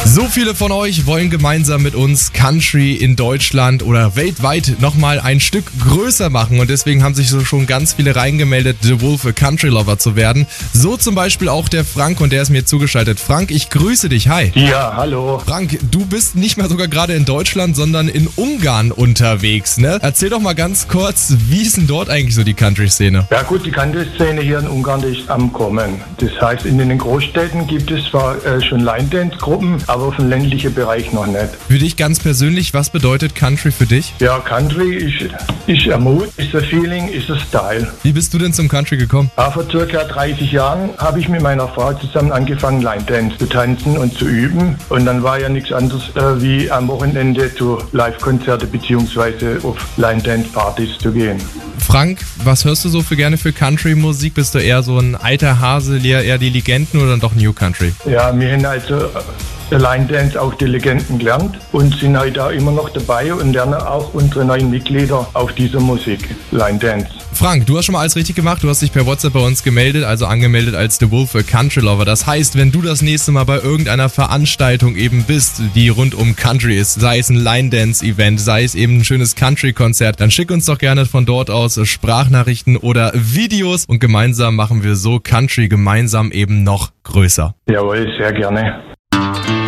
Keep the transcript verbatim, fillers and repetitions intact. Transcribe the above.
So viele von euch wollen gemeinsam mit uns Country in Deutschland oder weltweit nochmal ein Stück größer machen und deswegen haben sich so schon ganz viele reingemeldet, The Wolf a Country Lover zu werden. So zum Beispiel auch der Frank und der ist mir zugeschaltet. Frank, ich grüße dich. Hi. Ja, hallo. Frank, du bist nicht mehr sogar gerade in Deutschland, sondern in Ungarn unterwegs, ne? Erzähl doch mal ganz kurz, wie ist denn dort eigentlich so die Country-Szene? Ja gut, die Country-Szene hier in Ungarn die ist am Kommen. Das heißt, in den Großstädten gibt es zwar äh, schon Line-Dance-Gruppen, aber auf dem ländlichen Bereich noch nicht. Für dich ganz persönlich, was bedeutet Country für dich? Ja, Country ist, ist ein Mut, ist ein Feeling, ist ein Style. Wie bist du denn zum Country gekommen? Ja, vor circa dreißig Jahren habe ich mit meiner Frau zusammen angefangen, Line-Dance zu tanzen und zu üben. Und dann war ja nichts anderes äh, wie am Wochenende zu Live-Konzerte bzw. auf Line-Dance-Partys zu gehen. Frank, was hörst du so für gerne für Country-Musik? Bist du eher so ein alter Hase, eher die Legenden oder dann doch New Country? Ja, wir haben also der Line Dance auch die Legenden gelernt und sind heute auch immer noch dabei und lernen auch unsere neuen Mitglieder auf dieser Musik, Line Dance. Frank, du hast schon mal alles richtig gemacht. Du hast dich per WhatsApp bei uns gemeldet, also angemeldet als The Wolf a Country Lover. Das heißt, wenn du das nächste Mal bei irgendeiner Veranstaltung eben bist, die rund um Country ist, sei es ein Line Dance Event, sei es eben ein schönes Country-Konzert, dann schick uns doch gerne von dort aus Sprachnachrichten oder Videos und gemeinsam machen wir so Country gemeinsam eben noch größer. Jawohl, sehr gerne.